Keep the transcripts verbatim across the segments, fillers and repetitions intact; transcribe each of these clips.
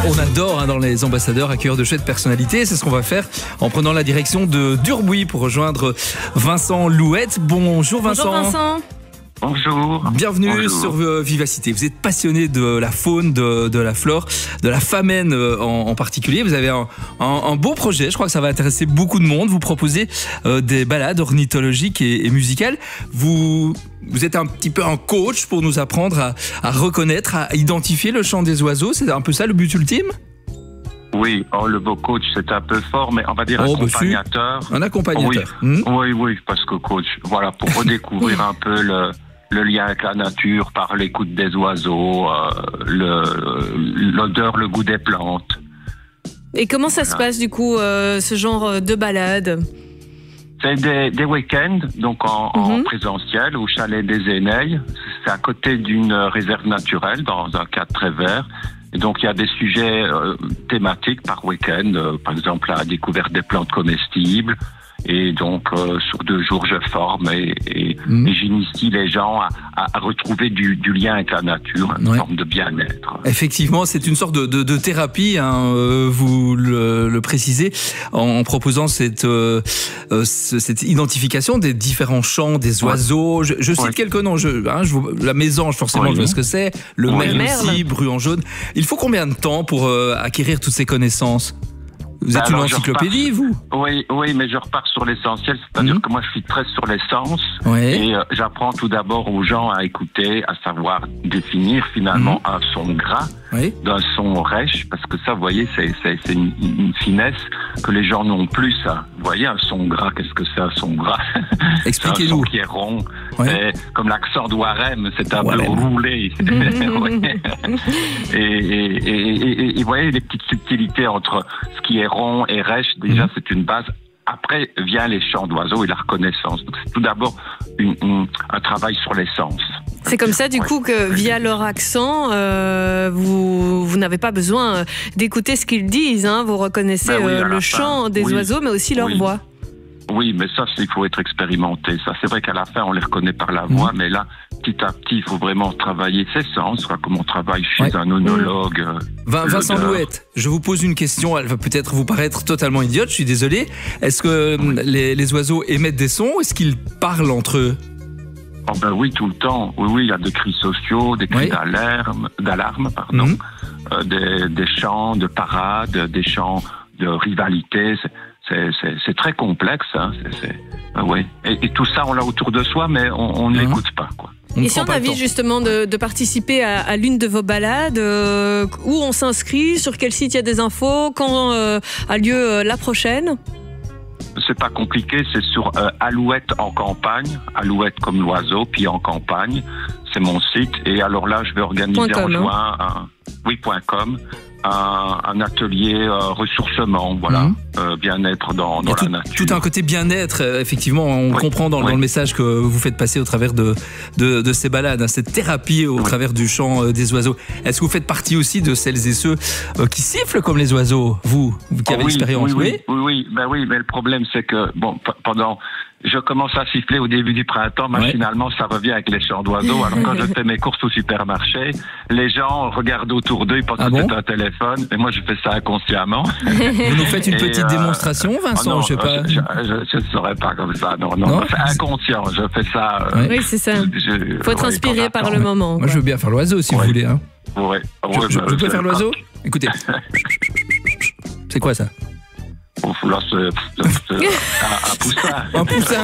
on adore hein, dans les ambassadeurs accueillir de chouettes personnalités. C'est ce qu'on va faire en prenant la direction de Durbuy pour rejoindre Vincent Louette. Bonjour Vincent. Bonjour Vincent. Bonjour. Bienvenue Bonjour. sur euh, Vivacité. Vous êtes passionné de la faune, de, de la flore, de la famenne euh, en, en particulier. Vous avez un, un, un beau projet. Je crois que ça va intéresser beaucoup de monde. Vous proposez euh, des balades ornithologiques et, et musicales. Vous, vous êtes un petit peu un coach pour nous apprendre à, à reconnaître, à identifier le chant des oiseaux. C'est un peu ça le but ultime? Oui, oh, le beau coach, c'est un peu fort, mais on va dire Oh, accompagnateur. Un accompagnateur. Oui, Hmm. oui, oui, parce que coach, voilà, pour redécouvrir un peu le, le lien avec la nature par l'écoute des oiseaux, euh, le, l'odeur, le goût des plantes. Et comment ça se passe du coup, euh, ce genre de balade? C'est des, des week-ends, donc en, en Mhm. présentiel, au chalet des Éneilles. C'est à côté d'une réserve naturelle, dans un cadre très vert. Et donc, il y a des sujets euh, thématiques par week-end, euh, par exemple la découverte des plantes comestibles. Et donc, euh, sur deux jours, je forme et, et, Mhm. et j'initie les gens à, à, à retrouver du, du lien avec la nature, une Ouais. forme de bien-être. Effectivement, c'est une sorte de, de, de thérapie, hein, euh, vous le, le précisez, en, en proposant cette, euh, euh, ce- cette identification des différents chants des oiseaux. Je, je cite Ouais. quelques noms. Je, hein, je vous- la mésange, forcément, Oui. je vois ce que c'est. Le Oui. merle Le merle. aussi, bruant jaune. Il faut combien de temps pour euh, acquérir toutes ces connaissances? Vous êtes Bah une alors, je encyclopédie, vous? Oui, oui, mais je repars sur l'essentiel, c'est-à-dire Mhm. que moi, je suis très sur les sens. Ouais. Et euh, j'apprends tout d'abord aux gens à écouter, à savoir définir finalement un son gras Oui. d'un son rêche, parce que ça, vous voyez, c'est, c'est, c'est une, une finesse que les gens n'ont plus, ça. Vous voyez, un son gras, qu'est-ce que c'est un son gras? C'est un son Expliquez-nous. qui est rond, Ouais. et comme l'accent d'Ouarem, c'est un Ouarem. peu roulé. Ouais. et, et, et, et, et, et vous voyez les petites subtilités entre ce qui est rond et rêche, déjà Mhm. c'est une base. Après vient les chants d'oiseaux et la reconnaissance. Donc c'est tout d'abord une, une, un travail sur les sens. C'est comme ça du Ouais. coup que via leur accent, euh, vous, vous n'avez pas besoin d'écouter ce qu'ils disent. Hein. Vous reconnaissez Ben oui, euh, à la le fin. chant des Oui. oiseaux, mais aussi leur Oui. voix. Oui, mais ça, c'est- il faut être expérimenté. Ça, c'est vrai qu'à la fin, on les reconnaît par la voix, mais là, petit à petit, il faut vraiment travailler ses sens, quoi, comme on travaille chez Ouais. un onologue. euh, Vin- Vincent l'odeur. Louette, je vous pose une question, elle va peut-être vous paraître totalement idiote, je suis désolé. Est-ce que hum, les, les oiseaux émettent des sons ou est-ce qu'ils parlent entre eux? Oh ben oui, tout le temps. Oui, oui, il y a des cris sociaux, des cris Oui. d'alarme, d'alarme, pardon, Mhm. euh, des, des chants de parade, des chants de rivalité. C'est, c'est, c'est, c'est très complexe, hein. C'est, c'est, euh, oui. Et, et tout ça, on l'a autour de soi, mais on, on ne Mhm. l'écoute pas, quoi. On ne Et si prend on pas a le envie temps. justement de, de participer à, à l'une de vos balades, euh, où on s'inscrit, sur quel site il y a des infos, quand euh, a lieu euh, la prochaine? C'est pas compliqué, c'est sur euh, Alouette en campagne, Alouette comme l'oiseau, puis en campagne, c'est mon site. Et alors là, je vais organiser Point com, en hein. juin, un, oui, point com, un, un atelier euh, ressourcement, voilà, Mhm. euh, bien-être dans, Il y a dans la tout, nature. tout un côté bien-être, euh, effectivement, on Oui. comprend dans, dans Oui. le message que vous faites passer au travers de, de, de ces balades, hein, cette thérapie au Oui. travers du chant euh, des oiseaux. Est-ce que vous faites partie aussi de celles et ceux euh, qui sifflent comme les oiseaux, vous, vous qui Oh avez oui, l'expérience? oui, oui, oui, oui, ben oui, mais le problème c'est que bon, p- pendant, je commence à siffler au début du printemps, machinalement ça revient avec les chants d'oiseaux. Alors quand je fais mes courses au supermarché, les gens regardent autour d'eux, ils pensent Ah que bon c'est un téléphone, et moi je fais ça inconsciemment. Vous nous faites une Et, petite euh, démonstration, Vincent? Oh non, je sais pas. Je ne saurais pas comme ça, non, non, Non, c'est inconscient, je fais ça. euh, Ouais. Oui, c'est ça. je- Faut être ouais, inspiré quand par j'attends. le moment. Moi, quoi. je veux bien faire l'oiseau si vous Ouais. voulez. Hein. Ouais, Je, ouais, je- bah, je peux c'est- faire l'oiseau? Écoutez. C'est quoi ça? Oh, là, c'est c'est un, un poussin. Un poussin.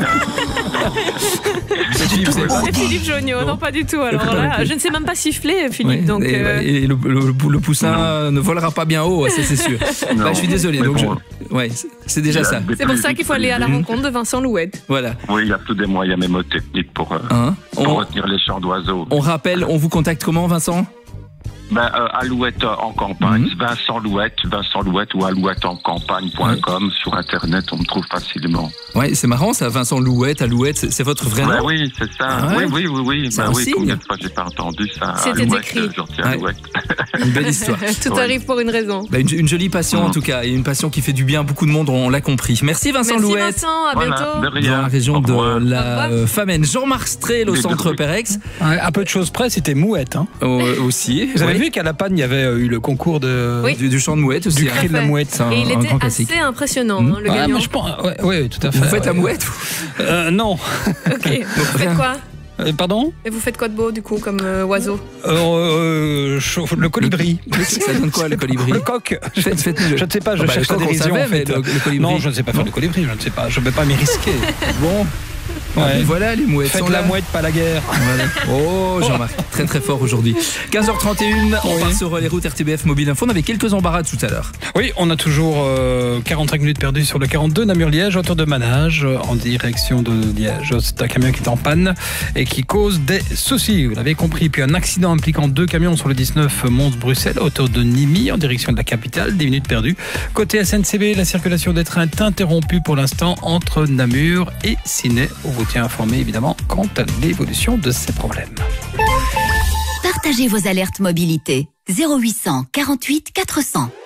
C'est Philippe, c'est C'est Philippe Jonio, non pas du tout. Alors là, Ok. je ne sais même pas siffler, Philippe. Oui, donc, et, euh, et le, le- le poussin ne volera pas bien haut, ça c'est sûr. Non. Bah, je suis désolé, Mais donc bon, je- ouais, c'est- c'est déjà ça. c'est pour ça qu'il faut aller à la rencontre de Vincent Louette. Voilà. Oui, il y a tous des moyens mémotechniques pour, euh, Hein, pour on, retenir les chants d'oiseaux. on rappelle, on vous contacte comment, Vincent? Ben, euh, Alouette en campagne, Mhm. Vincent Louette, Vincent Louette ou alouette en campagne point com sur Internet, on me trouve facilement. Ouais, c'est marrant ça, Vincent Louette, Alouette, c'est c'est votre vrai Ben nom? oui, c'est ça. Ah ouais? Oui, oui, oui, oui. C'est Ben un oui, signe. combien de fois j'ai pas entendu ça? C'était Alouette, écrit. euh, Gentil Ouais. Alouette. Une belle histoire. Tout Ouais. arrive pour une raison. Bah, une, une jolie passion en Mhm. tout cas, et une passion qui fait du bien à beaucoup de monde, on l'a compris. Merci Vincent Merci Louette. Vincent, à Voilà, bientôt. de rien. Dans la région Au de revoir. Au la revoir. euh, Famenne. Jean-Marc Strel au Et de centre bruit. Pérex Ouais, à peu de choses près, c'était mouette. Hein. euh, aussi. Vous avez Oui. vu vu qu'à La Panne, il y avait eu le concours de... Oui. Du, du chant de mouette aussi. Du hein. cri de la mouette. C'est un, Et il un était grand classique. assez impressionnant, Mmh. hein, le Ah, gagnant. mais je pense... Ouais, ouais, tout à fait. Vous faites la ouais. mouette euh, Non. Ok. Vous faites quoi? Euh, pardon Et vous faites quoi de beau, du coup, comme euh, oiseau? euh, euh, chauffe- Le colibri. Le- Ça donne quoi, le colibri? Le coq. Faites- faites-le. Je ne sais pas, je Ah bah, cherche le la coq, on dérision savait, en fait. mais le- le colibri. Non, je ne sais pas faire Non. de colibri, je ne sais pas. Je ne vais pas m'y risquer. Bon. Ouais. Et voilà, les mouettes Faites sont la là. mouette, pas la guerre. Voilà. Oh, Jean-Marc, très très fort aujourd'hui. quinze heures trente et une, on Oui. part sur les routes R T B F Mobile Info. On avait quelques embarras tout à l'heure. Oui, on a toujours euh, quarante-cinq minutes perdues sur le quarante-deux Namur-Liège, hauteur de Manage, euh, en direction de Liège. C'est un camion qui est en panne et qui cause des soucis, vous l'avez compris. Puis un accident impliquant deux camions sur le dix-neuf Mons-Bruxelles, hauteur de Nîmes, en direction de la capitale, dix minutes perdues. Côté S N C B, la circulation des trains est interrompue pour l'instant entre Namur et Ciney. On vous tient informé évidemment quant à l'évolution de ces problèmes. Partagez vos alertes mobilité. zéro huit cent quarante-huit quatre cents.